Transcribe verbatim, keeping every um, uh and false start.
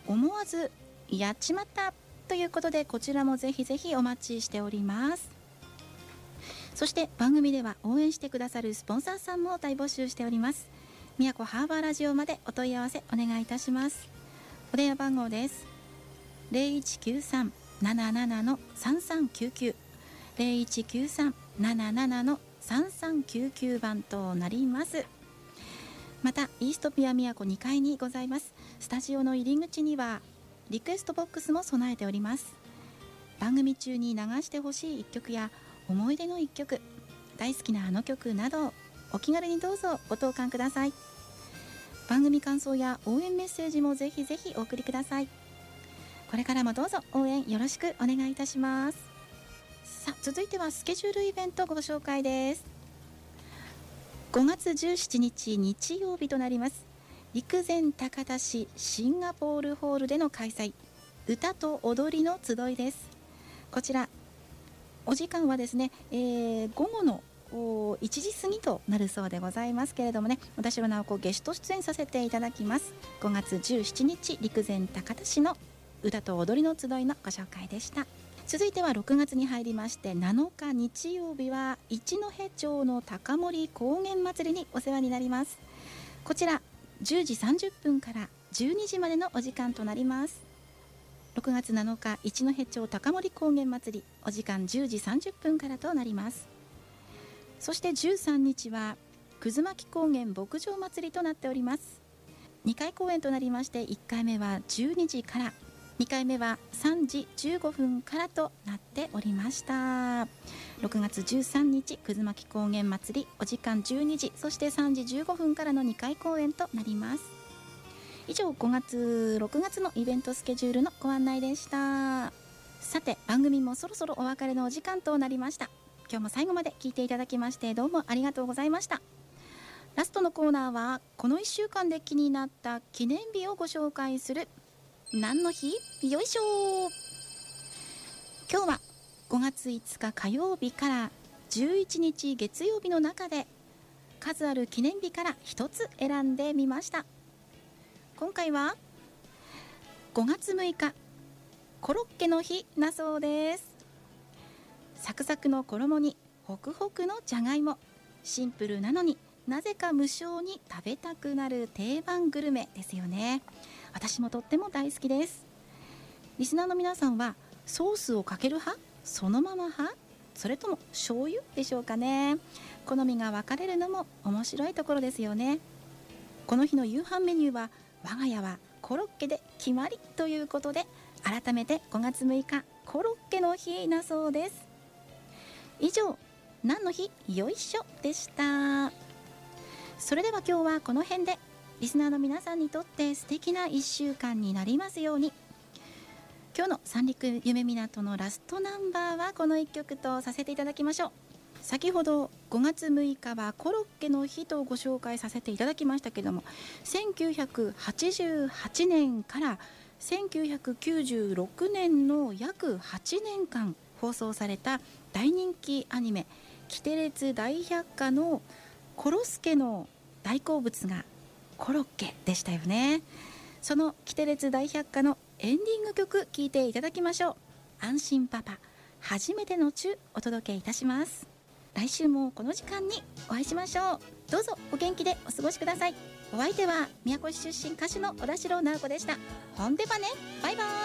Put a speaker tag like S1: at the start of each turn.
S1: 思わずやっちまったということで、こちらもぜひぜひお待ちしております。そして番組では応援してくださるスポンサーさんも大募集しております。宮古ハーバーラジオまでお問い合わせお願いいたします。お電話番号です。 ゼロいちきゅうさん なななな さんさんきゅうきゅう ゼロいちきゅうさん なななな さんさんきゅうきゅう番となります。またイーストピア宮古にかいにございますスタジオの入り口にはリクエストボックスも備えております。番組中に流してほしいいっきょくや思い出のいっきょく、大好きなあの曲などお気軽にどうぞご投函ください。番組感想や応援メッセージもぜひぜひお送りください。これからもどうぞ応援よろしくお願いいたします。さあ、続いてはスケジュールイベントご紹介です。ごがつじゅうしちにち日曜日となります陸前高田市シンガポールホールでの開催、歌と踊りの集いです。こちらお時間はですね、えー、午後のいちじ過ぎとなるそうでございますけれどもね、私は直子ゲスト出演させていただきます。ごがつじゅうしちにち陸前高田市の歌と踊りの集いのご紹介でした。続いてはろくがつに入りまして、なのか日曜日は一戸町の高森高原祭りにお世話になります。こちらじゅうじさんじゅっぷんからじゅうにじまでのお時間となります。ろくがつなのか一戸町高森高原祭り、お時間じゅうじさんじゅっぷんからとなります。そしてじゅうさんにちは葛巻高原牧場祭りとなっております。にかい公演となりまして、いっかいめはじゅうにじから、にかいめはさんじじゅうごふんからとなっておりました。ろくがつじゅうさんにち葛巻高原祭り、お時間じゅうにじ、そしてさんじじゅうごふんからのにかい公演となります。以上、ごがつろくがつのイベントスケジュールのご案内でした。さて、番組もそろそろお別れのお時間となりました。今日も最後まで聞いていただきましてどうもありがとうございました。ラストのコーナーは、このいっしゅうかんで気になった記念日をご紹介する何の日よいしょ。今日はごがついつか火曜日からじゅういちにち月曜日の中で、数ある記念日から一つ選んでみました。今回はごがつむいか、コロッケの日だそうです。サクサクの衣にホクホクのじゃがいも、シンプルなのになぜか無性に食べたくなる定番グルメですよね。私もとっても大好きです。リスナーの皆さんはソースをかける派、そのまま派、それとも醤油でしょうかね。好みが分かれるのも面白いところですよね。この日の夕飯メニューは我が家はコロッケで決まりということで、改めてごがつむいかコロッケの日だそうです。以上、何の日よいしょでした。それでは今日はこの辺で、リスナーの皆さんにとって素敵ないっしゅうかんになりますように。今日の三陸夢港のラストナンバーはこのいっきょくとさせていただきましょう。先ほどごがつむいかはコロッケの日とご紹介させていただきましたけども、せんきゅうひゃくはちじゅうはちねんからせんきゅうひゃくきゅうじゅうろくねんの約はちねんかん放送された大人気アニメキテレツ大百科のコロスケの大好物がコロッケでしたよね。そのキテレツ大百科のエンディング曲聴いていただきましょう。安心パパ初めてのチュお届けいたします。来週もこの時間にお会いしましょう。どうぞお元気でお過ごしください。お相手は宮古市出身歌手の小田代直子でした。ほんでばね、バイバイ。